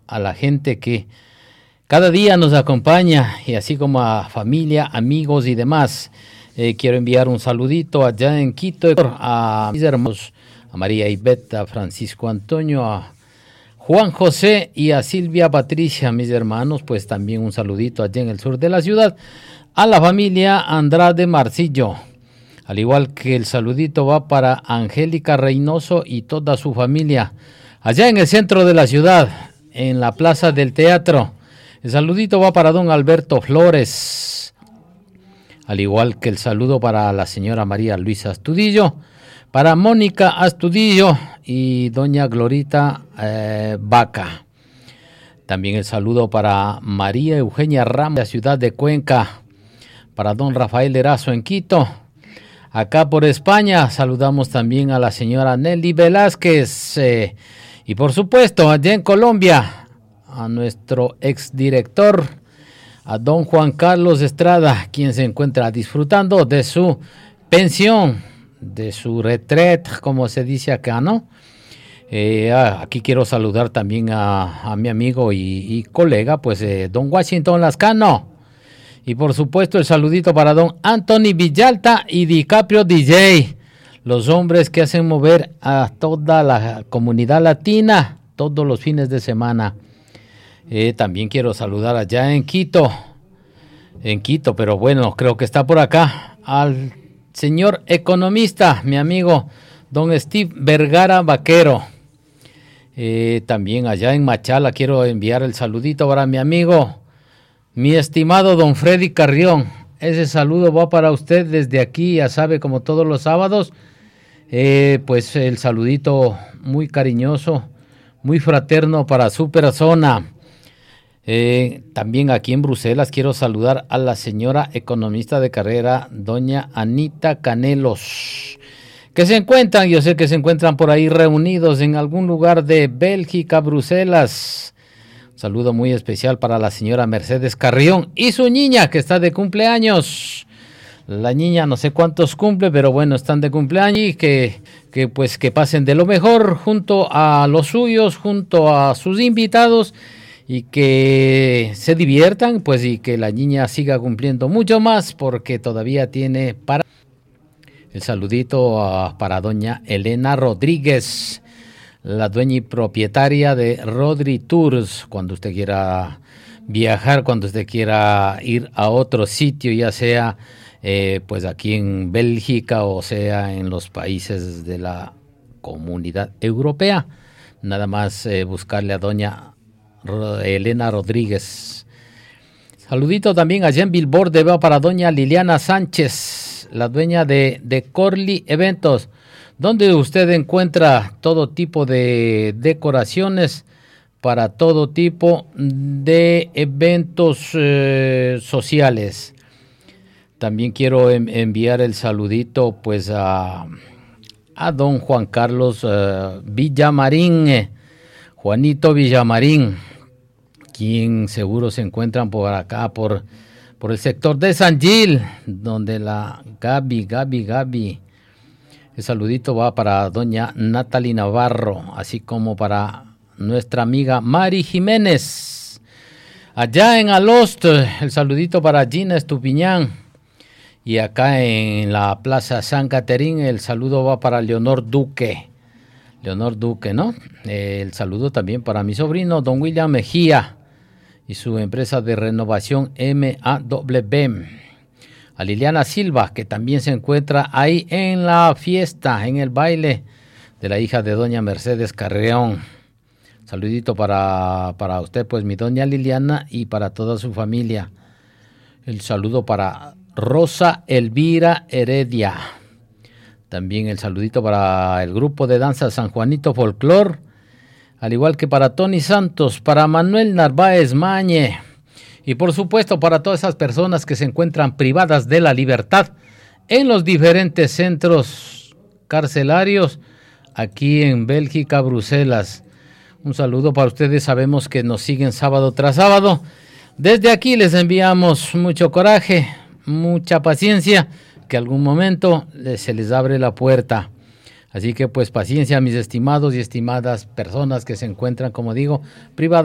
a la gente que cada día nos acompaña, y así como a familia, amigos y demás. Quiero enviar un saludito allá en Quito a mis hermanos, a María Ivette, a Francisco Antonio, a Juan José y a Silvia Patricia, mis hermanos. Pues también un saludito allá en el sur de la ciudad, a la familia Andrade Marcillo. Al igual que el saludito va para Angélica Reynoso y toda su familia, allá en el centro de la ciudad, en la Plaza del Teatro. El saludito va para don Alberto Flores, al igual que el saludo para la señora María Luisa Astudillo, para Mónica Astudillo y doña Glorita Vaca. También el saludo para María Eugenia Ramos, de la ciudad de Cuenca, para don Rafael Erazo en Quito. Acá por España saludamos también a la señora Nelly Velázquez y por supuesto allá en Colombia a nuestro exdirector, a don Juan Carlos Estrada, quien se encuentra disfrutando de su pensión, de su retraite, como se dice acá, ¿no? Aquí quiero saludar también a mi amigo y colega, pues don Washington Lascano. Y por supuesto el saludito para don Anthony Villalta y DiCaprio DJ, los hombres que hacen mover a toda la comunidad latina todos los fines de semana. También quiero saludar allá en Quito, pero bueno, creo que está por acá, al señor economista, mi amigo don Steve Vergara Vaquero. También allá en Machala quiero enviar el saludito para mi amigo, mi estimado don Freddy Carrión. Ese saludo va para usted desde aquí, ya sabe, como todos los sábados. Pues el saludito muy cariñoso, muy fraterno para su persona. También aquí en Bruselas quiero saludar a la señora economista de carrera, doña Anita Canelos, que se encuentran, yo sé que se encuentran por ahí reunidos en algún lugar de Bélgica, Bruselas. Un saludo muy especial para la señora Mercedes Carrión y su niña, que está de cumpleaños. La niña no sé cuántos cumple, pero bueno, están de cumpleaños, y que pasen de lo mejor junto a los suyos, junto a sus invitados, y que se diviertan, pues, y que la niña siga cumpliendo mucho más, porque todavía tiene para... El saludito para doña Elena Rodríguez, la dueña y propietaria de Rodri Tours. Cuando usted quiera viajar, cuando usted quiera ir a otro sitio, ya sea pues aquí en Bélgica o sea en los países de la Comunidad Europea, nada más buscarle a doña Elena Rodríguez. Saludito también allá en Billboard va para doña Liliana Sánchez, la dueña de Corley Eventos, donde usted encuentra todo tipo de decoraciones para todo tipo de eventos sociales. También quiero enviar el saludito pues a don Juan Carlos Villamarín, Juanito Villamarín, quien seguro se encuentran por acá, por el sector de San Gil, donde la Gaby. El saludito va para doña Natalie Navarro, así como para nuestra amiga Mari Jiménez. Allá en Alost, el saludito para Gina Estupiñán. Y acá en la Plaza San Caterín, el saludo va para Leonor Duque, ¿no? El saludo también para mi sobrino, don William Mejía, y su empresa de renovación MAW. A Liliana Silva, que también se encuentra ahí en la fiesta, en el baile de la hija de doña Mercedes Carreón. Saludito para usted, pues, mi doña Liliana, y para toda su familia. El saludo para Rosa Elvira Heredia. También el saludito para el grupo de danza San Juanito Folclor, al igual que para Tony Santos, para Manuel Narváez Mañe, y por supuesto para todas esas personas que se encuentran privadas de la libertad en los diferentes centros carcelarios aquí en Bélgica, Bruselas. Un saludo para ustedes, sabemos que nos siguen sábado tras sábado. Desde aquí les enviamos mucho coraje, mucha paciencia, que algún momento se les abre la puerta. Así que pues paciencia, mis estimados y estimadas personas que se encuentran, como digo, privadas